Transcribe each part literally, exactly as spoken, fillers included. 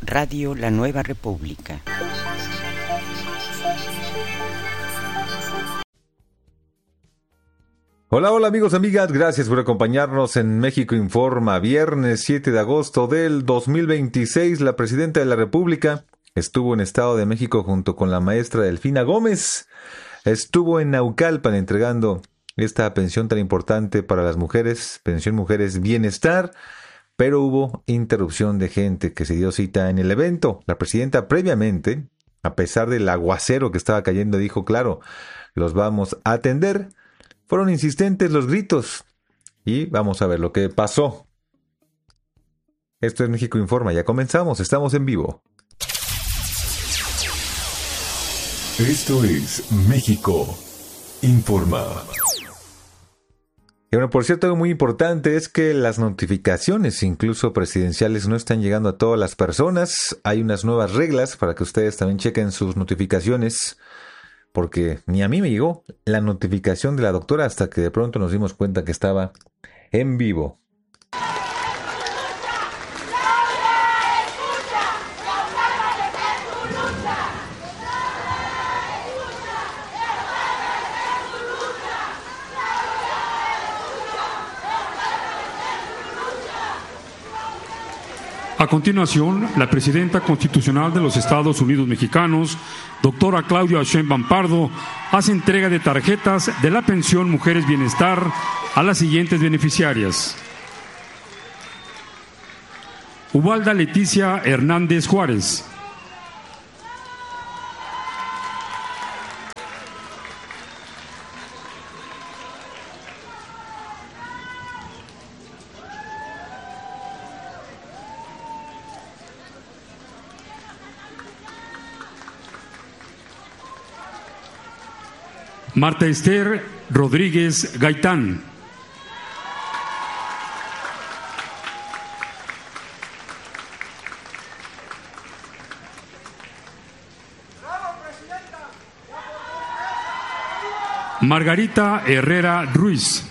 Radio La Nueva República. Hola, hola amigos, amigas, gracias por acompañarnos en México Informa. Viernes siete de agosto del dos mil veintiséis, la Presidenta de la República estuvo en Estado de México junto con la maestra Delfina Gómez. Estuvo en Naucalpan entregando esta pensión tan importante para las mujeres, pensión Mujeres Bienestar, pero hubo interrupción de gente que se dio cita en el evento. La Presidenta previamente, a pesar del aguacero que estaba cayendo, dijo, claro, los vamos a atender. Fueron insistentes los gritos y vamos a ver lo que pasó. Esto es México Informa, ya comenzamos, estamos en vivo. Esto es México Informa. Y bueno, por cierto, algo muy importante es que las notificaciones, incluso presidenciales, no están llegando a todas las personas. Hay unas nuevas reglas para que ustedes también chequen sus notificaciones, porque ni a mí me llegó la notificación de la doctora hasta que de pronto nos dimos cuenta que estaba en vivo. A continuación, la Presidenta Constitucional de los Estados Unidos Mexicanos, doctora Claudia Sheinbaum Pardo, hace entrega de tarjetas de la pensión Mujeres Bienestar a las siguientes beneficiarias: Ubalda Leticia Hernández Juárez, Marta Esther Rodríguez Gaitán, Margarita Herrera Ruiz,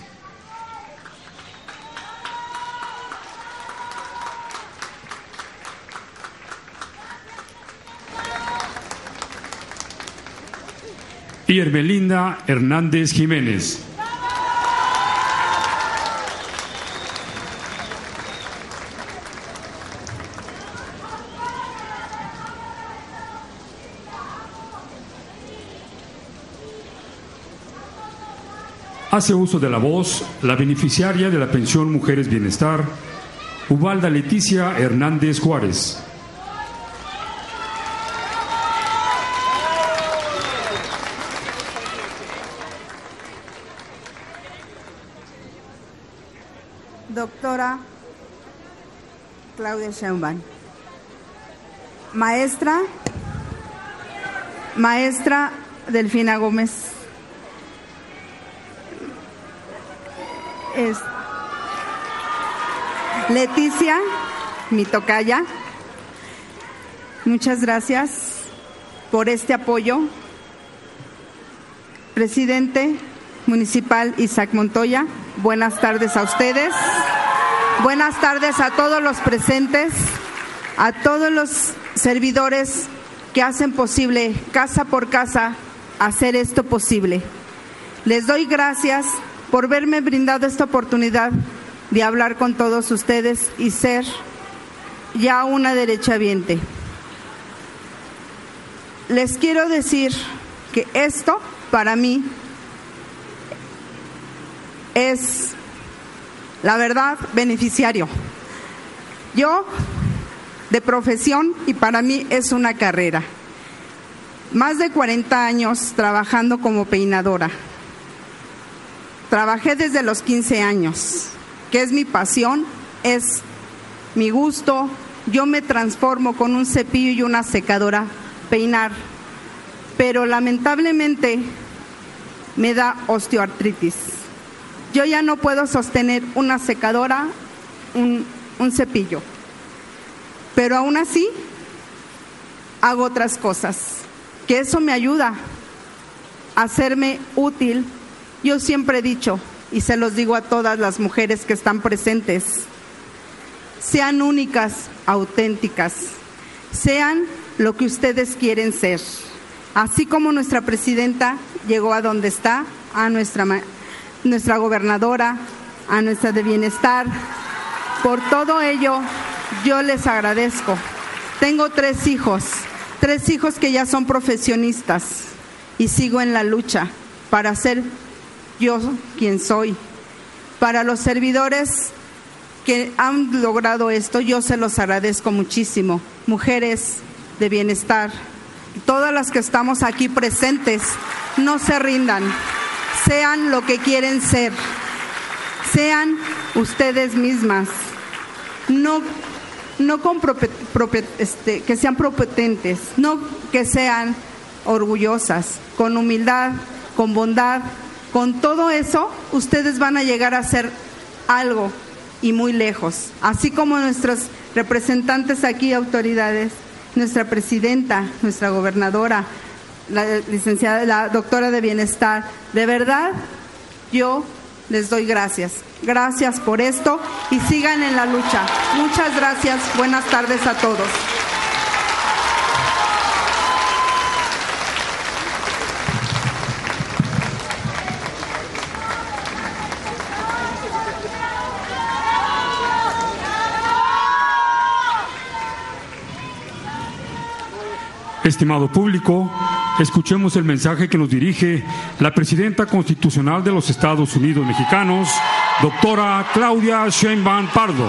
y Hermelinda Hernández Jiménez. Hace uso de la voz la beneficiaria de la pensión Mujeres Bienestar, Ubalda Leticia Hernández Juárez. Doctora Claudia Sheinbaum. Maestra, maestra Delfina Gómez. Es Leticia, mi tocaya. Muchas gracias por este apoyo. Presidente municipal Isaac Montoya, buenas tardes a ustedes. Buenas tardes a todos los presentes, a todos los servidores que hacen posible, casa por casa, hacer esto posible. Les doy gracias por verme brindado esta oportunidad de hablar con todos ustedes y ser ya una derechohabiente. Les quiero decir que esto, para mí, es, la verdad, beneficiario. Yo, de profesión, y para mí es una carrera. Más de cuarenta años trabajando como peinadora. Trabajé desde los quince años, que es mi pasión, es mi gusto. Yo me transformo con un cepillo y una secadora, peinar. Pero lamentablemente me da osteoartritis. Yo ya no puedo sostener una secadora, un, un cepillo. Pero aún así, hago otras cosas, que eso me ayuda a hacerme útil. Yo siempre he dicho, y se los digo a todas las mujeres que están presentes, sean únicas, auténticas. sean lo que ustedes quieren ser. Así como nuestra presidenta llegó a donde está, a nuestra, nuestra gobernadora, a nuestra de bienestar. Por todo ello, yo les agradezco. Tengo tres hijos, tres hijos que ya son profesionistas y sigo en la lucha para ser yo quien soy. Para los servidores que han logrado esto, yo se los agradezco muchísimo. Mujeres de bienestar, todas las que estamos aquí presentes, no se rindan, sean lo que quieren ser, sean ustedes mismas, no, no con propet, propet, este, que sean propotentes, no que sean orgullosas, con humildad, con bondad, con todo eso, ustedes van a llegar a ser algo y muy lejos, así como nuestros representantes aquí, autoridades, nuestra presidenta, nuestra gobernadora, la licenciada, la doctora de bienestar. De verdad, yo les doy gracias. Gracias por esto y sigan en la lucha. Muchas gracias. Buenas tardes a todos. Estimado público, escuchemos el mensaje que nos dirige la Presidenta Constitucional de los Estados Unidos Mexicanos, doctora Claudia Sheinbaum Pardo.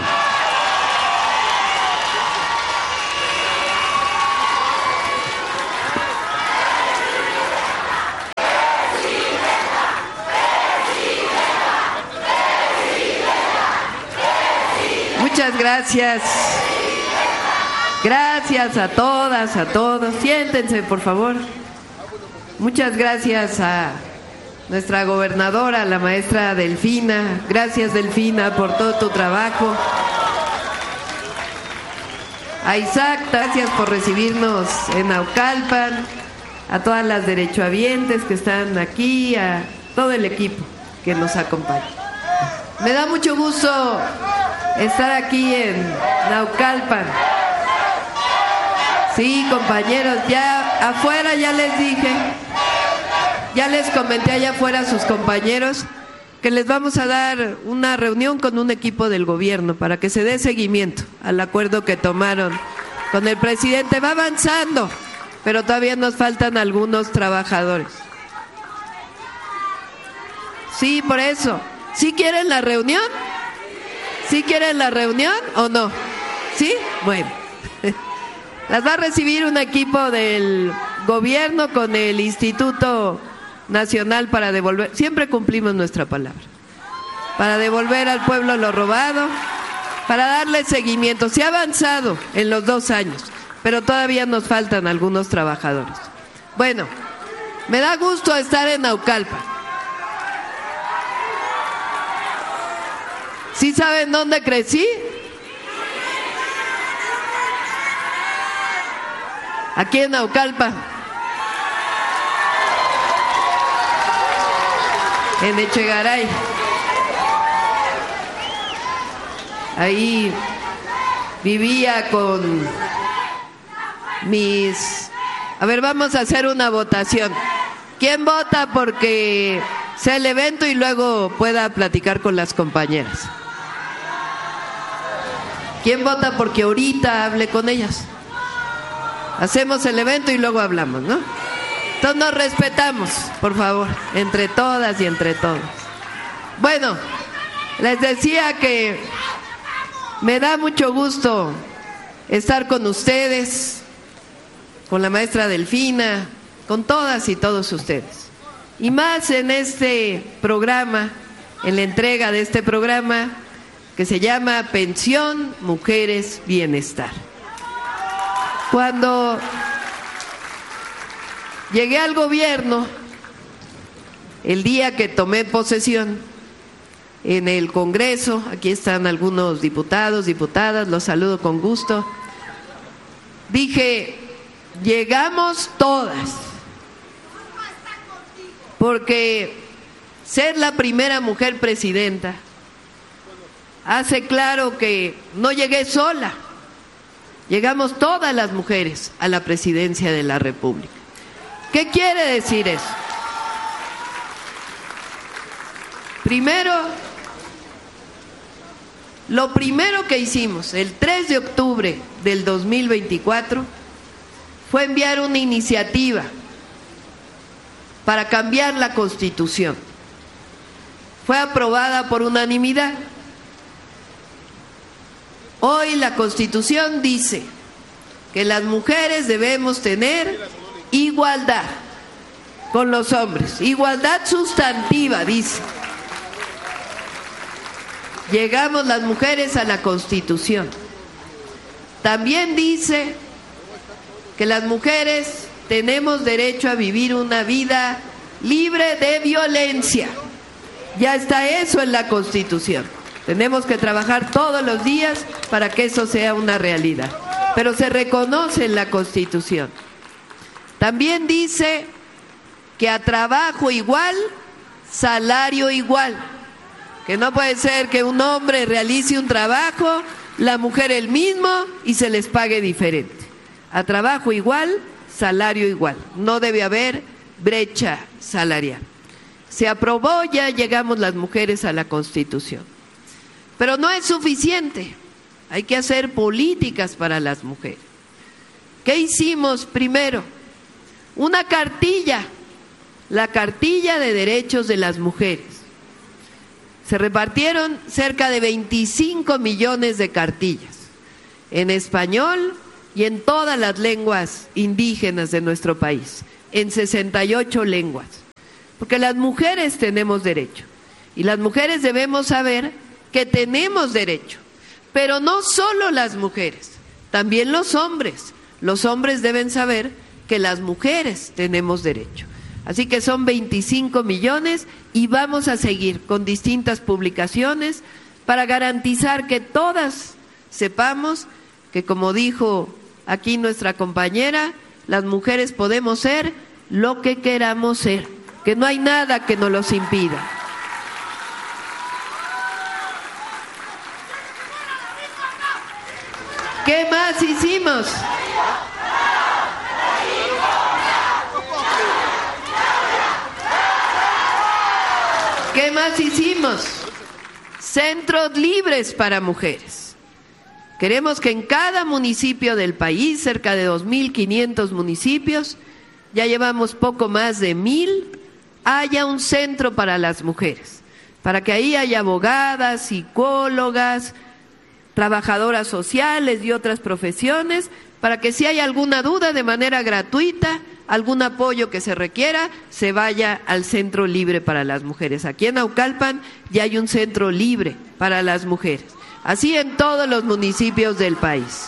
Muchas gracias. Gracias a todas, a todos. Siéntense, por favor. Muchas gracias a nuestra gobernadora, la maestra Delfina. Gracias, Delfina, por todo tu trabajo. A Isaac, gracias por recibirnos en Naucalpan. A todas las derechohabientes que están aquí, a todo el equipo que nos acompaña. Me da mucho gusto estar aquí en Naucalpan. Sí, compañeros, ya afuera ya les dije, ya les comenté allá afuera a sus compañeros que les vamos a dar una reunión con un equipo del gobierno para que se dé seguimiento al acuerdo que tomaron con el presidente. Va avanzando, pero todavía nos faltan algunos trabajadores. Sí, por eso. ¿Sí quieren la reunión? ¿Sí quieren la reunión o no? ¿Sí? Bueno. Las va a recibir un equipo del gobierno con el Instituto Nacional para devolver, siempre cumplimos nuestra palabra, para devolver al pueblo lo robado, para darle seguimiento. Se ha avanzado en los dos años, pero todavía nos faltan algunos trabajadores. Bueno, me da gusto estar en Naucalpan. ¿Sí saben dónde crecí? Aquí en Naucalpan, en Echegaray. Ahí vivía con mis... A ver, vamos a hacer una votación. ¿Quién vota porque sea el evento y luego pueda platicar con las compañeras? ¿Quién vota porque ahorita hable con ellas? Hacemos el evento y luego hablamos, ¿no? Entonces nos respetamos, por favor, entre todas y entre todos. Bueno, les decía que me da mucho gusto estar con ustedes, con la maestra Delfina, con todas y todos ustedes. Y más en este programa, en la entrega de este programa que se llama Pensión Mujeres Bienestar. Cuando llegué al gobierno, el día que tomé posesión en el Congreso, aquí están algunos diputados, diputadas, los saludo con gusto, dije, llegamos todas, porque ser la primera mujer presidenta hace claro que no llegué sola, llegamos todas las mujeres a la presidencia de la República. ¿Qué quiere decir eso? Primero, lo primero que hicimos el tres de octubre del dos mil veinticuatro fue enviar una iniciativa para cambiar la Constitución. Fue aprobada por unanimidad. Hoy la Constitución dice que las mujeres debemos tener igualdad con los hombres, igualdad sustantiva, dice. Llegamos las mujeres a la Constitución. También dice que las mujeres tenemos derecho a vivir una vida libre de violencia. Ya está eso en la Constitución. Tenemos que trabajar todos los días para que eso sea una realidad. Pero se reconoce en la Constitución. También dice que a trabajo igual, salario igual. Que no puede ser que un hombre realice un trabajo, la mujer el mismo y se les pague diferente. A trabajo igual, salario igual. No debe haber brecha salarial. Se aprobó, ya llegamos las mujeres a la Constitución. Pero no es suficiente. Hay que hacer políticas para las mujeres. ¿Qué hicimos primero? Una cartilla, la cartilla de derechos de las mujeres. Se repartieron cerca de veinticinco millones de cartillas en español y en todas las lenguas indígenas de nuestro país, en sesenta y ocho lenguas. Porque las mujeres tenemos derecho y las mujeres debemos saber que tenemos derecho, pero no solo las mujeres, también los hombres. Los hombres deben saber que las mujeres tenemos derecho. Así que son veinticinco millones y vamos a seguir con distintas publicaciones para garantizar que todas sepamos que, como dijo aquí nuestra compañera, las mujeres podemos ser lo que queramos ser, que no hay nada que nos los impida. ¿Qué más hicimos? ¿Qué más hicimos? Centros libres para mujeres. Queremos que en cada municipio del país, cerca de dos mil quinientos municipios, ya llevamos poco más de mil, haya un centro para las mujeres, para que ahí haya abogadas, psicólogas, trabajadoras sociales y otras profesiones, para que si hay alguna duda de manera gratuita, algún apoyo que se requiera, se vaya al centro libre para las mujeres. Aquí en Naucalpan ya hay un centro libre para las mujeres, así en todos los municipios del país.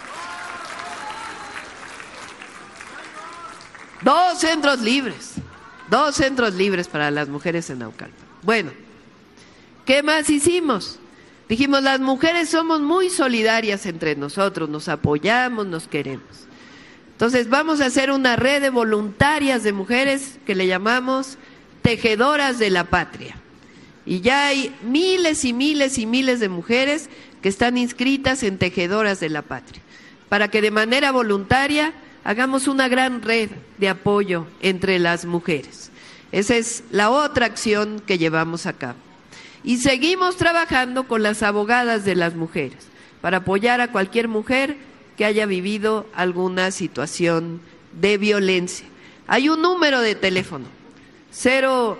Dos centros libres, dos centros libres para las mujeres en Naucalpan. Bueno, ¿qué más hicimos? Dijimos, las mujeres somos muy solidarias entre nosotros, nos apoyamos, nos queremos. Entonces vamos a hacer una red de voluntarias de mujeres que le llamamos Tejedoras de la Patria. Y ya hay miles y miles y miles de mujeres que están inscritas en Tejedoras de la Patria, para que de manera voluntaria hagamos una gran red de apoyo entre las mujeres. Esa es la otra acción que llevamos a cabo. Y seguimos trabajando con las abogadas de las mujeres para apoyar a cualquier mujer que haya vivido alguna situación de violencia. Hay un número de teléfono, cero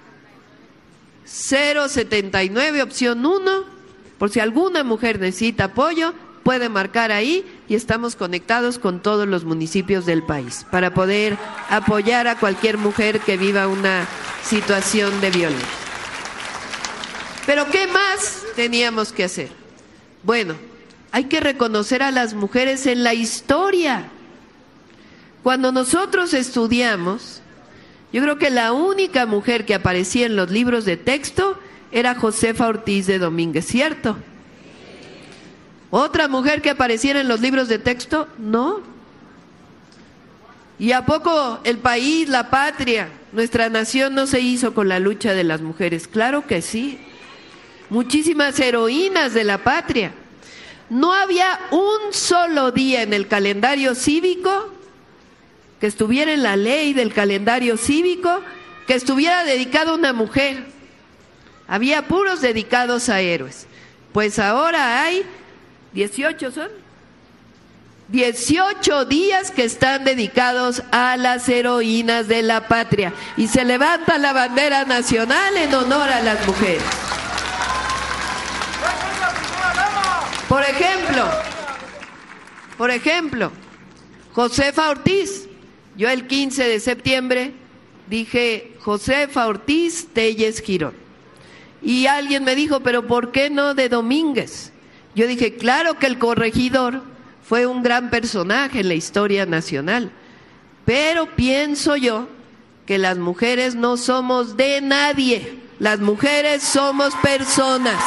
setenta y nueve, opción uno, por si alguna mujer necesita apoyo, puede marcar ahí y estamos conectados con todos los municipios del país para poder apoyar a cualquier mujer que viva una situación de violencia. Pero ¿qué más teníamos que hacer? Bueno, hay que reconocer a las mujeres en la historia. Cuando nosotros estudiamos, yo creo que la única mujer que aparecía en los libros de texto era Josefa Ortiz de Domínguez, ¿cierto? ¿Otra mujer que apareciera en los libros de texto? No. ¿Y a poco el país, la patria, nuestra nación no se hizo con la lucha de las mujeres? Claro que sí. Muchísimas heroínas de la patria. no había un solo día en el calendario cívico que estuviera en la ley del calendario cívico que estuviera dedicado a una mujer. Había puros dedicados a héroes. Pues ahora hay dieciocho, ¿son? dieciocho días que están dedicados a las heroínas de la patria y se levanta la bandera nacional en honor a las mujeres. Por ejemplo, por ejemplo, Josefa Ortiz. Yo el quince de septiembre dije Josefa Ortiz Telles Girón. Y alguien me dijo, pero ¿por qué no de Domínguez? Yo dije, claro que el corregidor fue un gran personaje en la historia nacional, pero pienso yo que las mujeres no somos de nadie, las mujeres somos personas.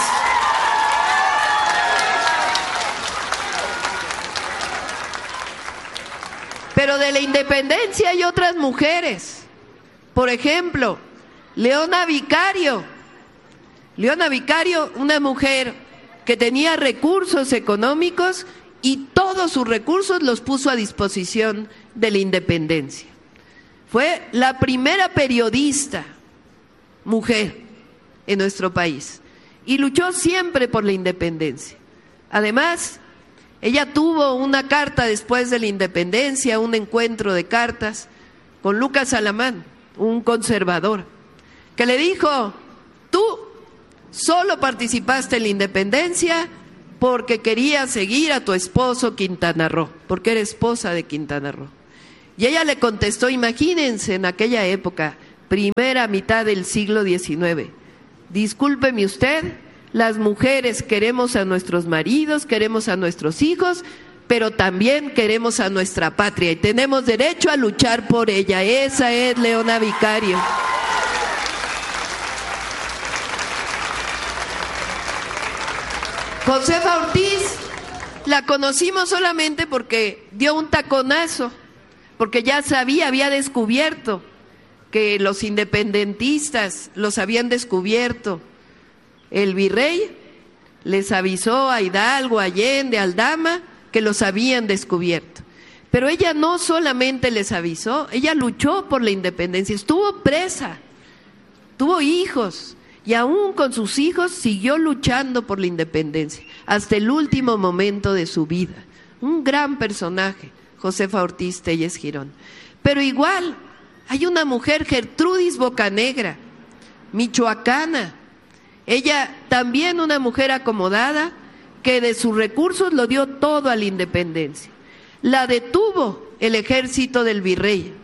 Pero de la independencia hay otras mujeres. Por ejemplo, Leona Vicario. Leona Vicario, una mujer que tenía recursos económicos y todos sus recursos los puso a disposición de la independencia. Fue la primera periodista mujer en nuestro país y luchó siempre por la independencia. Además, ella tuvo una carta después de la independencia, un encuentro de cartas con Lucas Alamán, un conservador, que le dijo, tú solo participaste en la independencia porque querías seguir a tu esposo Quintana Roo, porque era esposa de Quintana Roo. Y ella le contestó, imagínense en aquella época, primera mitad del siglo diecinueve, discúlpeme usted, las mujeres queremos a nuestros maridos, queremos a nuestros hijos, pero también queremos a nuestra patria y tenemos derecho a luchar por ella. Esa es Leona Vicario. Josefa Ortiz la conocimos solamente porque dio un taconazo, porque ya sabía, había descubierto que los independentistas los habían descubierto. El virrey les avisó a Hidalgo, a Allende, a Aldama, que los habían descubierto. Pero ella no solamente les avisó, ella luchó por la independencia, estuvo presa, tuvo hijos, y aún con sus hijos siguió luchando por la independencia, hasta el último momento de su vida. Un gran personaje, Josefa Ortiz Telles Girón. Pero igual, hay una mujer, Gertrudis Bocanegra, michoacana. Ella también una mujer acomodada que de sus recursos lo dio todo a la independencia. La detuvo el ejército del virrey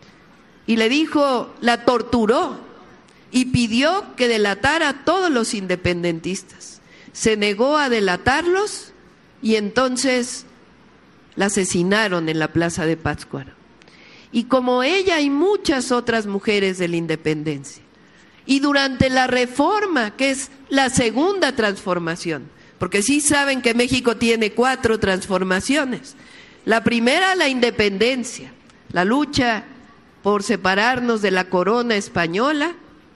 y le dijo, la torturó y pidió que delatara a todos los independentistas. Se negó a delatarlos y entonces la asesinaron en la plaza de Pátzcuaro. Y como ella hay muchas otras mujeres de la independencia. Y durante la reforma, que es la segunda transformación, porque sí saben que México tiene cuatro transformaciones. La primera, la independencia, la lucha por separarnos de la corona española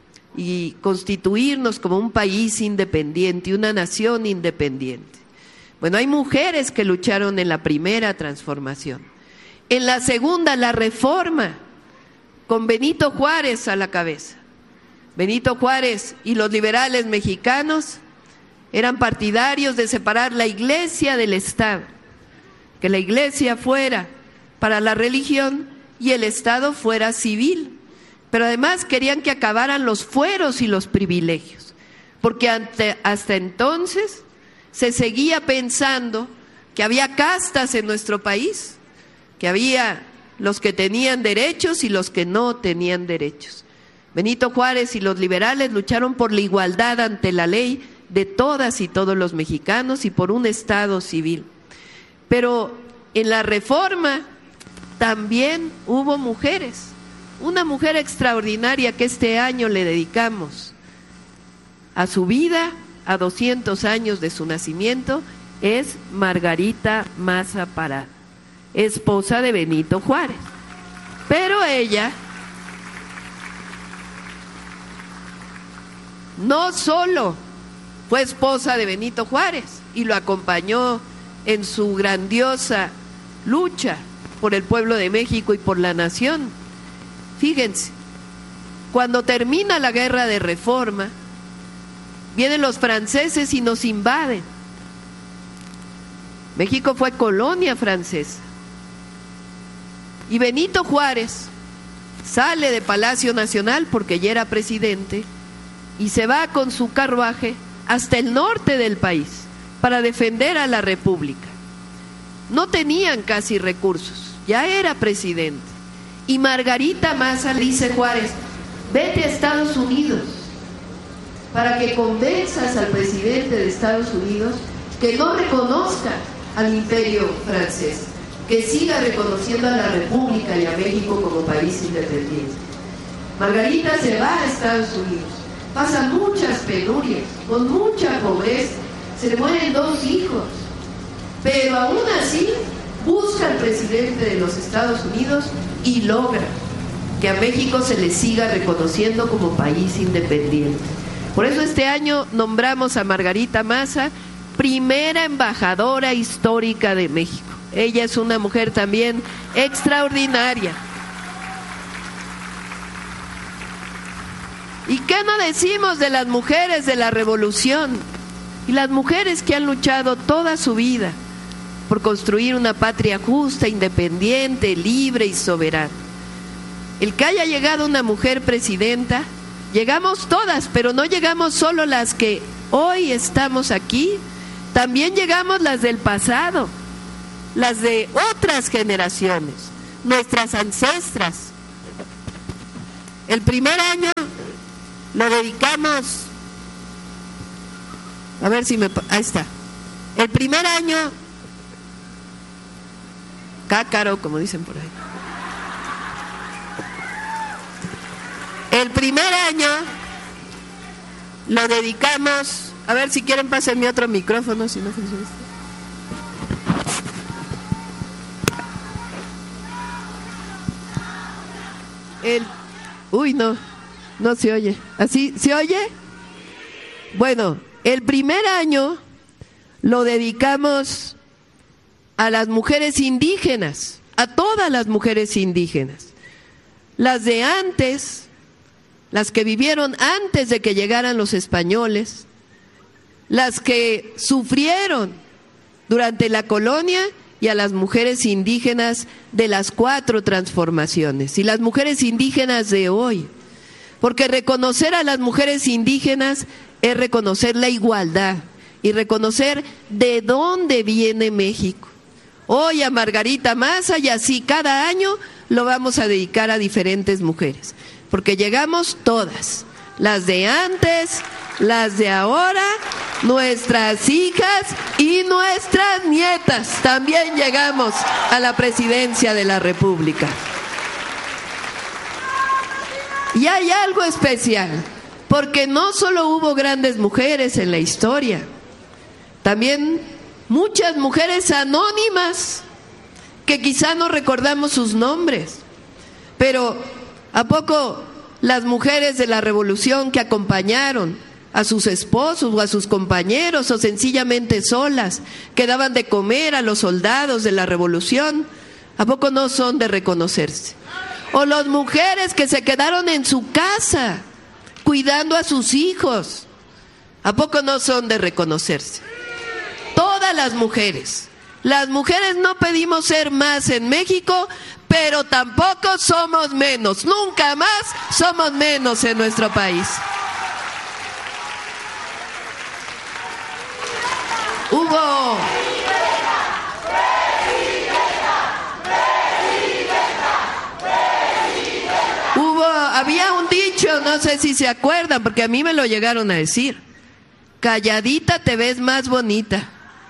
y constituirnos como un país independiente, una nación independiente. Bueno, hay mujeres que lucharon en la primera transformación. En la segunda, la reforma, con Benito Juárez a la cabeza. Benito Juárez y los liberales mexicanos eran partidarios de separar la iglesia del Estado, que la iglesia fuera para la religión y el Estado fuera civil, pero además querían que acabaran los fueros y los privilegios, porque ante, hasta entonces se seguía pensando que había castas en nuestro país, que había los que tenían derechos y los que no tenían derechos. Benito Juárez y los liberales lucharon por la igualdad ante la ley de todas y todos los mexicanos y por un Estado civil. Pero en la reforma también hubo mujeres. Una mujer extraordinaria que este año le dedicamos a su vida, a doscientos años de su nacimiento, es Margarita Maza Parada, esposa de Benito Juárez. Pero ella no solo fue esposa de Benito Juárez y lo acompañó en su grandiosa lucha por el pueblo de México y por la nación. Fíjense, cuando termina la guerra de Reforma, vienen los franceses y nos invaden. México fue colonia francesa. Y Benito Juárez sale de Palacio Nacional porque ya era presidente y se va con su carruaje hasta el norte del país para defender a la República. No tenían casi recursos, ya era presidente. Y Margarita Maza le dice a Juárez, vete a Estados Unidos para que convenzas al presidente de Estados Unidos que no reconozca al imperio francés, que siga reconociendo a la República y a México como país independiente. Margarita se va a Estados Unidos, pasa muchas penurias, con mucha pobreza, se le mueren dos hijos, pero aún así busca al presidente de los Estados Unidos y logra que a México se le siga reconociendo como país independiente. Por eso este año nombramos a Margarita Maza primera embajadora histórica de México. Ella es una mujer también extraordinaria. ¿Y qué no decimos de las mujeres de la revolución? Y las mujeres que han luchado toda su vida por construir una patria justa, independiente, libre y soberana. El que haya llegado una mujer presidenta, llegamos todas, pero no llegamos solo las que hoy estamos aquí, también llegamos las del pasado, las de otras generaciones, nuestras ancestras. El primer año lo dedicamos, a ver si me, ahí está, el primer año, cácaro, como dicen por ahí. El primer año lo dedicamos, a ver si quieren pásenme otro micrófono, si no funciona este. El, uy, no, no se oye. ¿Así se oye? Bueno, el primer año lo dedicamos a las mujeres indígenas, a todas las mujeres indígenas, las de antes, las que vivieron antes de que llegaran los españoles, las que sufrieron durante la colonia, y a las mujeres indígenas de las cuatro transformaciones y las mujeres indígenas de hoy, porque reconocer a las mujeres indígenas es reconocer la igualdad y reconocer de dónde viene México. Hoy a Margarita Maza y así cada año lo vamos a dedicar a diferentes mujeres, porque llegamos todas, las de antes, las de ahora, nuestras hijas y nuestras nietas. También llegamos a la presidencia de la República. Y hay algo especial, porque no solo hubo grandes mujeres en la historia, también muchas mujeres anónimas que quizá no recordamos sus nombres, pero ¿a poco las mujeres de la revolución que acompañaron a sus esposos o a sus compañeros o sencillamente solas, que daban de comer a los soldados de la revolución, ¿a poco no son de reconocerse? O las mujeres que se quedaron en su casa cuidando a sus hijos, ¿a poco no son de reconocerse? Todas las mujeres. Las mujeres no pedimos ser más en México, pero tampoco somos menos. Nunca más somos menos en nuestro país. Hubo Hubo había un dicho, no sé si se acuerdan, porque a mí me lo llegaron a decir: calladita te ves más bonita.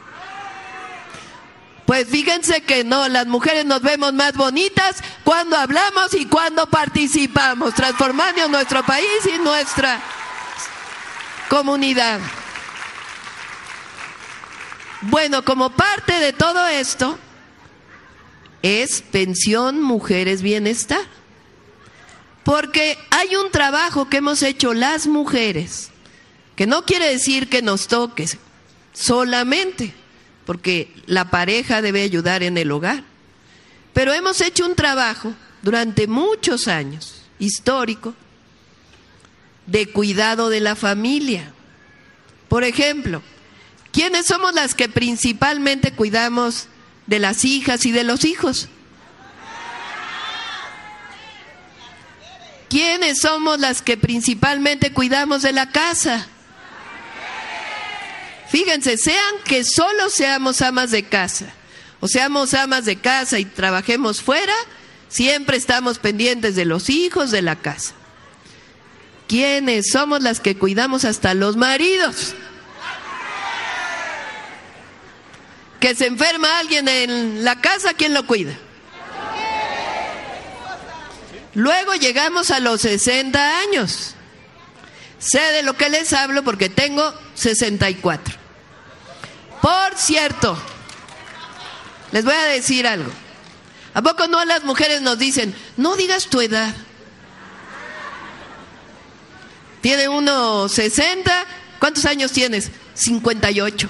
Pues fíjense que no, las mujeres nos vemos más bonitas cuando hablamos y cuando participamos, transformando nuestro país y nuestra comunidad. Bueno, como parte de todo esto es Pensión Mujeres Bienestar, porque hay un trabajo que hemos hecho las mujeres, que no quiere decir que nos toque solamente, porque la pareja debe ayudar en el hogar. Pero hemos hecho un trabajo durante muchos años, histórico, de cuidado de la familia. Por ejemplo, ¿quiénes somos las que principalmente cuidamos de las hijas y de los hijos? ¿Quiénes somos las que principalmente cuidamos de la casa? Fíjense, sean que solo seamos amas de casa, o seamos amas de casa y trabajemos fuera, siempre estamos pendientes de los hijos de la casa. ¿Quiénes somos las que cuidamos hasta los maridos? Que se enferma alguien en la casa, ¿quién lo cuida? Luego llegamos a los sesenta años. Sé de lo que les hablo porque tengo sesenta y cuatro. Por cierto, les voy a decir algo. ¿A poco no las mujeres nos dicen, no digas tu edad? Tiene uno sesenta, ¿cuántos años tienes? cincuenta y ocho.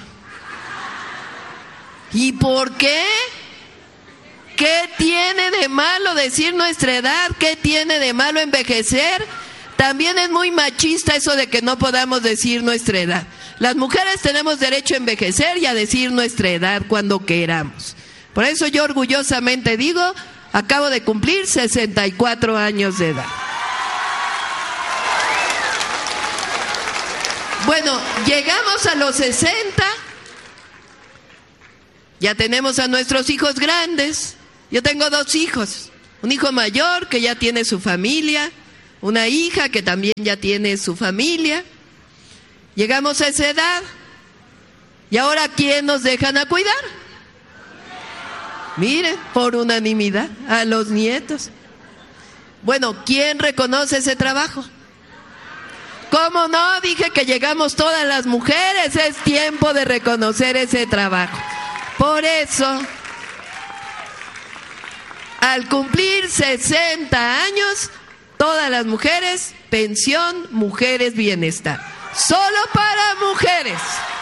¿Y por qué? ¿Qué tiene de malo decir nuestra edad? ¿Qué tiene de malo envejecer? También es muy machista eso de que no podamos decir nuestra edad. Las mujeres tenemos derecho a envejecer y a decir nuestra edad cuando queramos. Por eso yo orgullosamente digo, acabo de cumplir sesenta y cuatro años de edad. Bueno, llegamos a los sesenta, ya tenemos a nuestros hijos grandes. Yo tengo dos hijos, un hijo mayor que ya tiene su familia, una hija que también ya tiene su familia. Llegamos a esa edad y ahora ¿quién nos dejan a cuidar? Miren, por unanimidad, a los nietos. Bueno, ¿quién reconoce ese trabajo? ¿Cómo no? Dije que llegamos todas las mujeres, es tiempo de reconocer ese trabajo. Por eso, al cumplir sesenta años, todas las mujeres, pensión, mujeres, bienestar. Solo para mujeres.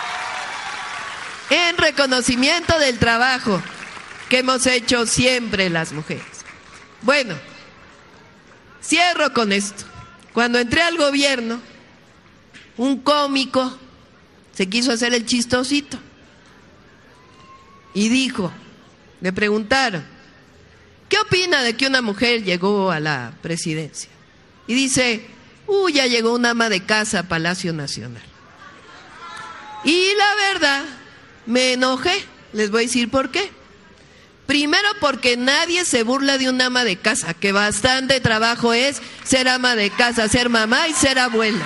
En reconocimiento del trabajo que hemos hecho siempre las mujeres. Bueno, cierro con esto. Cuando entré al gobierno, un cómico se quiso hacer el chistosito y dijo, le preguntaron, ¿qué opina de que una mujer llegó a la presidencia? Y dice, uy, ya llegó una ama de casa a Palacio Nacional. Y la verdad, me enojé. Les voy a decir por qué. Primero, porque nadie se burla de una ama de casa, que bastante trabajo es ser ama de casa, ser mamá y ser abuela.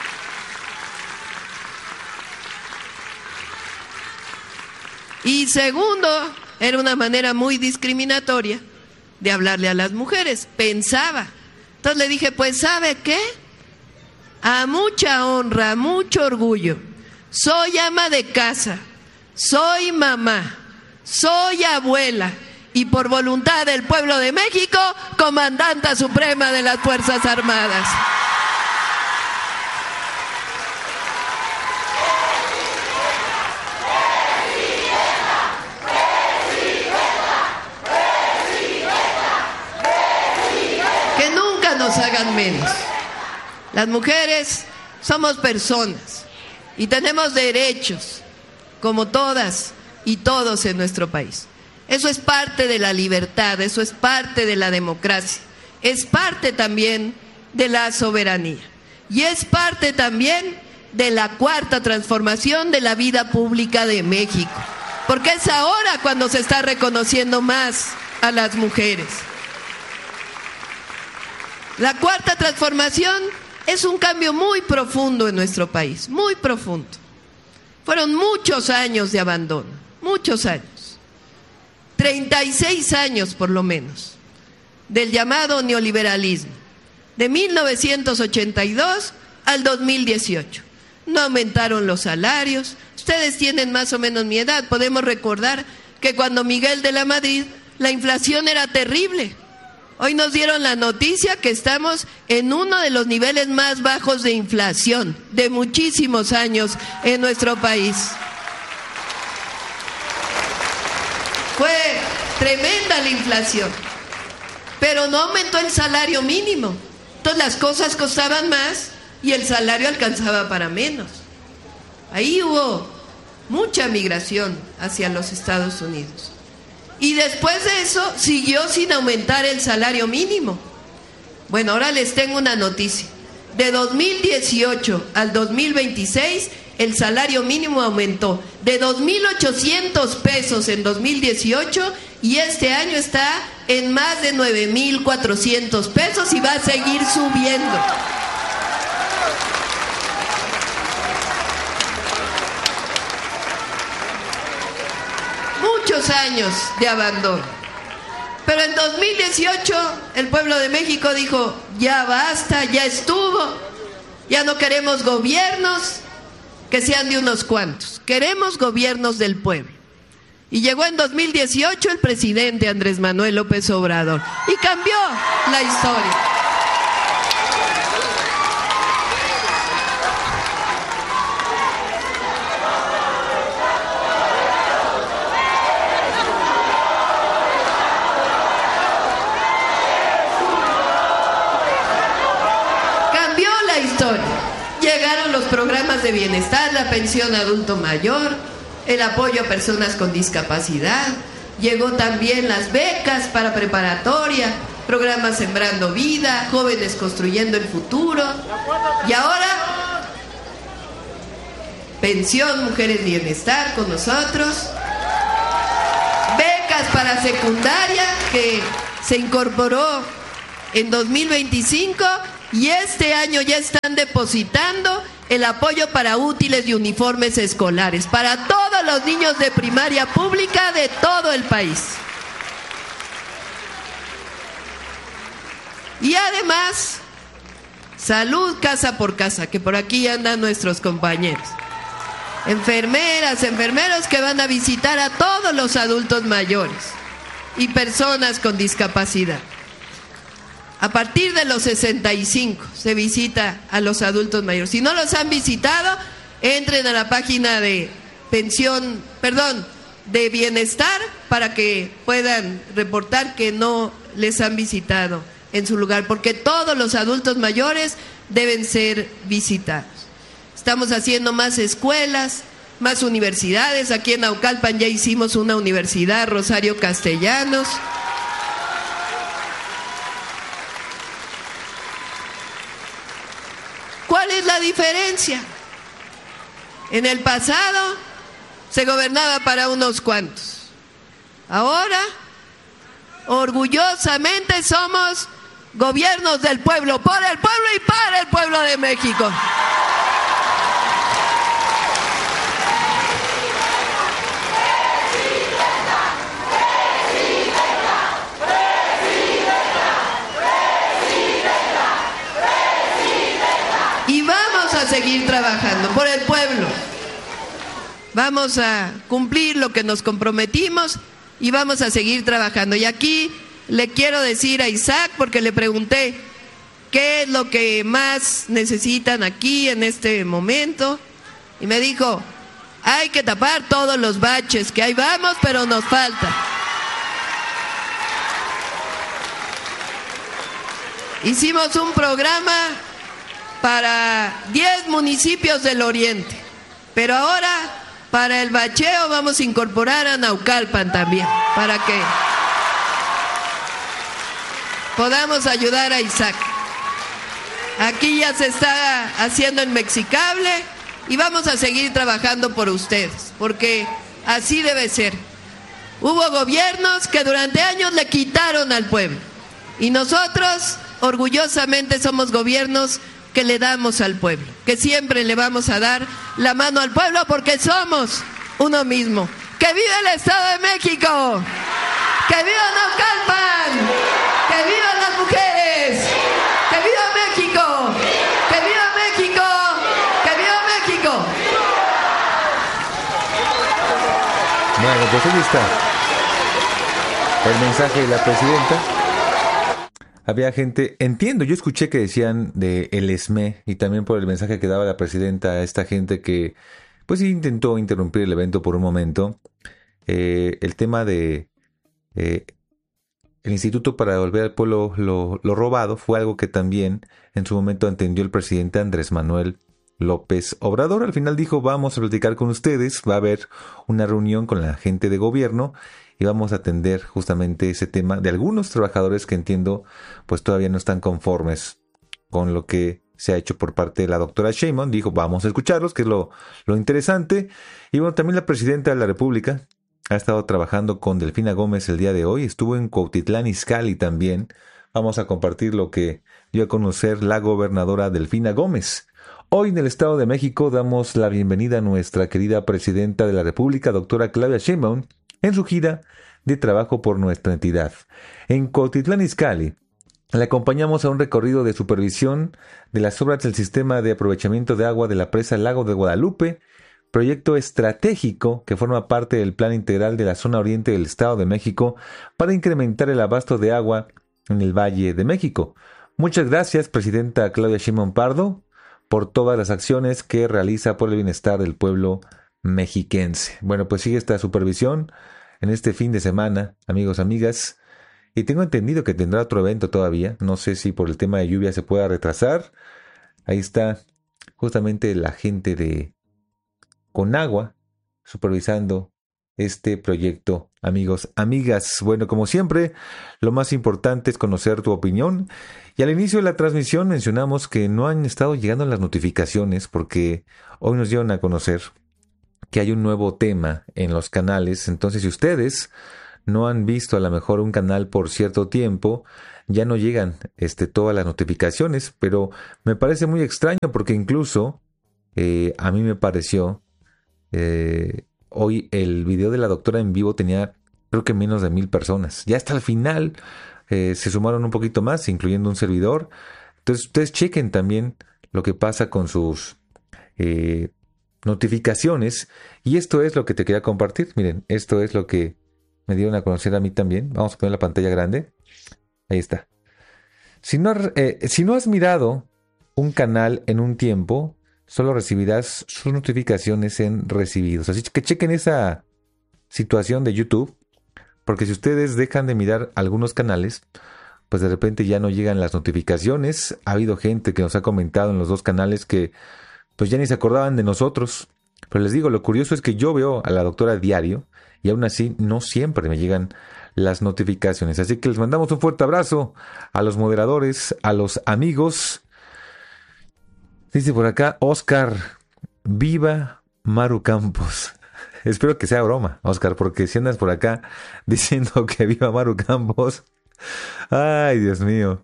Y segundo, era una manera muy discriminatoria de hablarle a las mujeres, pensaba. Entonces le dije, pues ¿sabe qué? A mucha honra, a mucho orgullo, soy ama de casa, soy mamá, soy abuela y por voluntad del pueblo de México, comandanta suprema de las Fuerzas Armadas. Nos hagan menos. Las mujeres somos personas y tenemos derechos como todas y todos en nuestro país. Eso es parte de la libertad, eso es parte de la democracia, es parte también de la soberanía y es parte también de la cuarta transformación de la vida pública de México, porque es ahora cuando se está reconociendo más a las mujeres. La cuarta transformación es un cambio muy profundo en nuestro país, muy profundo. Fueron muchos años de abandono, muchos años, treinta y seis años por lo menos, del llamado neoliberalismo, de mil novecientos ochenta y dos al dos mil dieciocho. No aumentaron los salarios, ustedes tienen más o menos mi edad, podemos recordar que cuando Miguel de la Madrid la inflación era terrible. Hoy nos dieron la noticia que estamos en uno de los niveles más bajos de inflación de muchísimos años en nuestro país. Fue tremenda la inflación, pero no aumentó el salario mínimo. Entonces las cosas costaban más y el salario alcanzaba para menos. Ahí hubo mucha migración hacia los Estados Unidos. Y después de eso siguió sin aumentar el salario mínimo. Bueno, ahora les tengo una noticia. De dos mil dieciocho al dos mil veintiséis, el salario mínimo aumentó de dos mil ochocientos pesos en dos mil dieciocho y este año está en más de nueve mil cuatrocientos pesos y va a seguir subiendo. Muchos años de abandono. Pero en dos mil dieciocho el pueblo de México dijo, ya basta, ya estuvo, ya no queremos gobiernos que sean de unos cuantos, queremos gobiernos del pueblo. Y llegó en dos mil dieciocho el presidente Andrés Manuel López Obrador y cambió la historia. Llegaron los programas de bienestar, la pensión adulto mayor, el apoyo a personas con discapacidad, llegó también las becas para preparatoria, programas Sembrando Vida, Jóvenes Construyendo el Futuro, y ahora pensión Mujeres Bienestar con nosotros, becas para secundaria que se incorporó en dos mil veinticinco. Y este año ya están depositando el apoyo para útiles y uniformes escolares para todos los niños de primaria pública de todo el país. Y además, salud casa por casa, que por aquí andan nuestros compañeros. Enfermeras, enfermeros que van a visitar a todos los adultos mayores y personas con discapacidad. A partir de los sesenta y cinco se visita a los adultos mayores. Si no los han visitado, entren a la página de pensión, perdón, de bienestar para que puedan reportar que no les han visitado en su lugar, porque todos los adultos mayores deben ser visitados. Estamos haciendo más escuelas, más universidades. Aquí en Naucalpan ya hicimos una universidad, Rosario Castellanos. ¿Cuál es la diferencia? En el pasado se gobernaba para unos cuantos. Ahora, orgullosamente somos gobiernos del pueblo, por el pueblo y para el pueblo de México. A seguir trabajando por el pueblo. Vamos a cumplir lo que nos comprometimos y vamos a seguir trabajando. Y aquí le quiero decir a Isaac, porque le pregunté qué es lo que más necesitan aquí en este momento, y me dijo, hay que tapar todos los baches, que ahí vamos, pero nos falta. Hicimos un programa para diez municipios del oriente, pero ahora para el bacheo vamos a incorporar a Naucalpan también, para que podamos ayudar a Isaac. Aquí ya se está haciendo el Mexicable y vamos a seguir trabajando por ustedes, porque así debe ser. Hubo gobiernos que durante años le quitaron al pueblo y nosotros orgullosamente somos gobiernos que le damos al pueblo, que siempre le vamos a dar la mano al pueblo porque somos uno mismo. ¡Que viva el Estado de México! ¡Que viva Naucalpan! ¡Que vivan las mujeres! ¡Que viva México! ¡Que viva México! ¡Que viva México! Bueno, pues ahí está el mensaje de la presidenta. Había gente, entiendo, yo escuché que decían de el ESME y también por el mensaje que daba la presidenta a esta gente que pues intentó interrumpir el evento por un momento, eh, el tema de eh, el Instituto para Devolver al Pueblo lo, lo Robado fue algo que también en su momento entendió el presidente Andrés Manuel López Obrador. Al final dijo, vamos a platicar con ustedes, va a haber una reunión con la gente de gobierno y vamos a atender justamente ese tema de algunos trabajadores que entiendo pues todavía no están conformes con lo que se ha hecho por parte de la doctora Sheinbaum. Dijo, vamos a escucharlos, que es lo, lo interesante. Y bueno, también la presidenta de la República ha estado trabajando con Delfina Gómez el día de hoy. Estuvo en Cuautitlán Izcalli también. Vamos a compartir lo que dio a conocer la gobernadora Delfina Gómez. Hoy en el Estado de México damos la bienvenida a nuestra querida presidenta de la República, doctora Claudia Sheinbaum, en su gira de trabajo por nuestra entidad. En Cuautitlán Izcalli le acompañamos a un recorrido de supervisión de las obras del sistema de aprovechamiento de agua de la presa Lago de Guadalupe, proyecto estratégico que forma parte del Plan Integral de la Zona Oriente del Estado de México para incrementar el abasto de agua en el Valle de México. Muchas gracias, presidenta Claudia Sheinbaum Pardo, por todas las acciones que realiza por el bienestar del pueblo mexiquense. Bueno, pues sigue esta supervisión en este fin de semana, amigos, amigas, y tengo entendido que tendrá otro evento todavía. No sé si por el tema de lluvia se pueda retrasar. Ahí está justamente la gente de Conagua supervisando este proyecto, amigos, amigas. Bueno, como siempre, lo más importante es conocer tu opinión. Y al inicio de la transmisión mencionamos que no han estado llegando las notificaciones porque hoy nos dieron a conocer que hay un nuevo tema en los canales. Entonces, si ustedes no han visto a lo mejor un canal por cierto tiempo, ya no llegan este, todas las notificaciones. Pero me parece muy extraño porque incluso eh, a mí me pareció... Eh, hoy el video de la doctora en vivo tenía creo que menos de mil personas. Ya hasta el final eh, se sumaron un poquito más, incluyendo un servidor. Entonces ustedes chequen también lo que pasa con sus eh, notificaciones. Y esto es lo que te quería compartir. Miren, esto es lo que me dieron a conocer a mí también. Vamos a poner la pantalla grande. Ahí está. Si no, eh, si no has mirado un canal en un tiempo, solo recibirás sus notificaciones en recibidos. Así que chequen esa situación de YouTube, porque si ustedes dejan de mirar algunos canales, pues de repente ya no llegan las notificaciones. Ha habido gente que nos ha comentado en los dos canales que pues ya ni se acordaban de nosotros. Pero les digo, lo curioso es que yo veo a la doctora diario y aún así no siempre me llegan las notificaciones. Así que les mandamos un fuerte abrazo a los moderadores, a los amigos. Dice por acá, Oscar, viva Maru Campos. Espero que sea broma, Oscar, porque si andas por acá diciendo que viva Maru Campos. Ay, Dios mío.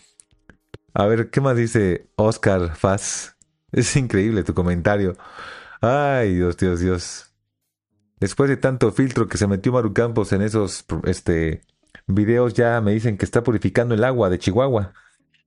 A ver, ¿qué más dice Oscar Faz? Es increíble tu comentario. Ay, Dios, Dios, Dios. Después de tanto filtro que se metió Maru Campos en esos este, videos, ya me dicen que está purificando el agua de Chihuahua.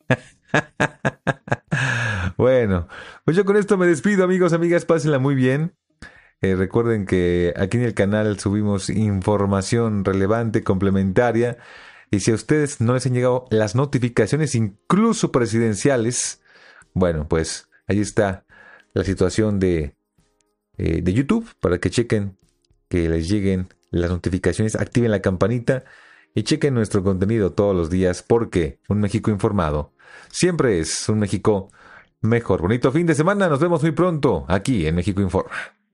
Bueno, pues yo con esto me despido, amigos, amigas, pásenla muy bien. Eh, recuerden que aquí en el canal subimos información relevante, complementaria, y si a ustedes no les han llegado las notificaciones, incluso presidenciales, bueno, pues ahí está la situación de, eh, de YouTube, para que chequen que les lleguen las notificaciones, activen la campanita y chequen nuestro contenido todos los días, porque un México informado siempre es un México mejor. Bonito fin de semana, nos vemos muy pronto aquí en México Informa.